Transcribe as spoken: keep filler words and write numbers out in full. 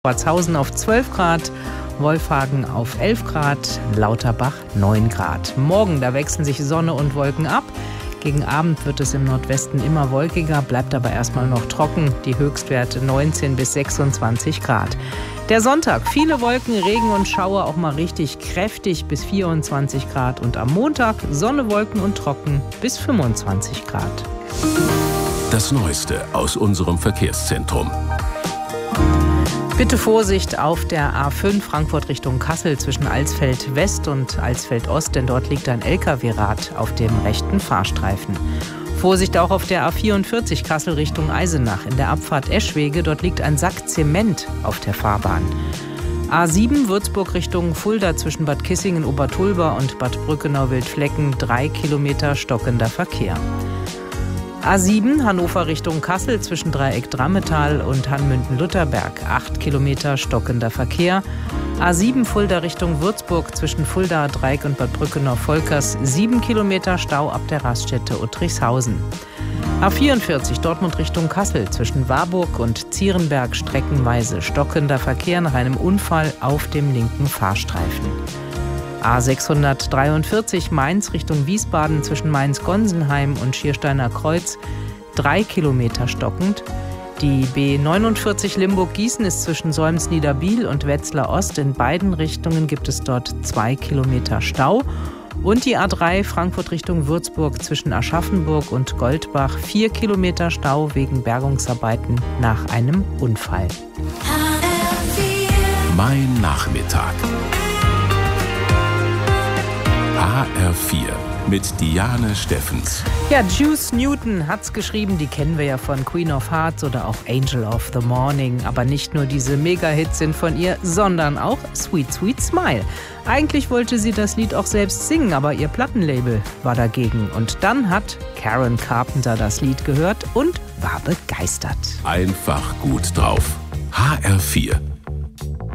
Schwarzhausen auf zwölf Grad, Wolfhagen auf elf Grad, Lauterbach neun Grad. Morgen, da wechseln sich Sonne und Wolken ab. Gegen Abend wird es im Nordwesten immer wolkiger, bleibt aber erstmal noch trocken. Die Höchstwerte neunzehn bis sechsundzwanzig Grad. Der Sonntag, viele Wolken, Regen und Schauer, auch mal richtig kräftig bis vierundzwanzig Grad. Und am Montag Sonne, Wolken und trocken bis fünfundzwanzig Grad. Das Neueste aus unserem Verkehrszentrum. Bitte Vorsicht auf der A fünf Frankfurt Richtung Kassel zwischen Alsfeld West und Alsfeld Ost, denn dort liegt ein L K W-Rad auf dem rechten Fahrstreifen. Vorsicht auch auf der A vierundvierzig Kassel Richtung Eisenach in der Abfahrt Eschwege, dort liegt ein Sack Zement auf der Fahrbahn. A sieben Würzburg Richtung Fulda zwischen Bad Kissingen, Obertulba und Bad Brückenau-Wildflecken, drei Kilometer stockender Verkehr. A sieben Hannover Richtung Kassel zwischen Dreieck Drammetal und Hanmünden-Lutherberg, acht Kilometer stockender Verkehr. A sieben Fulda Richtung Würzburg zwischen Fulda, Dreieck und Bad Brückenau-Volkers, sieben Kilometer Stau ab der Raststätte Uttrichshausen. A vierundvierzig Dortmund Richtung Kassel zwischen Warburg und Zierenberg, streckenweise stockender Verkehr nach einem Unfall auf dem linken Fahrstreifen. A sechshundertdreiundvierzig Mainz Richtung Wiesbaden zwischen Mainz-Gonsenheim und Schiersteiner Kreuz, drei Kilometer stockend. Die B neunundvierzig Limburg-Gießen ist zwischen Solms-Niederbiel und Wetzlar Ost. In beiden Richtungen gibt es dort zwei Kilometer Stau. Und die A drei Frankfurt Richtung Würzburg zwischen Aschaffenburg und Goldbach, vier Kilometer Stau wegen Bergungsarbeiten nach einem Unfall. Mein Nachmittag. H R vier mit Diane Steffens. Ja, Juice Newton hat's geschrieben, die kennen wir ja von Queen of Hearts oder auch Angel of the Morning. Aber nicht nur diese Mega-Hits sind von ihr, sondern auch Sweet Sweet Smile. Eigentlich wollte sie das Lied auch selbst singen, aber ihr Plattenlabel war dagegen. Und dann hat Karen Carpenter das Lied gehört und war begeistert. Einfach gut drauf. H R vier.